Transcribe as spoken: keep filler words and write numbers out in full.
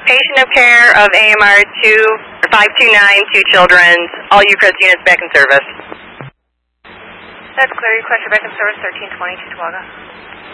Patient of care of A M R two five two nine, two Children's, all Eucharist units back in service. That's clear. Request for back in service, thirteen twenty, Cheektowaga.